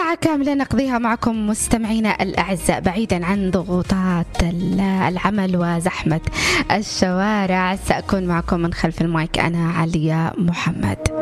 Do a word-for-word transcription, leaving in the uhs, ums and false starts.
ساعة كاملة نقضيها معكم مستمعينا الأعزاء بعيدا عن ضغوطات العمل وزحمة الشوارع. سأكون معكم من خلف المايك أنا عليا محمد.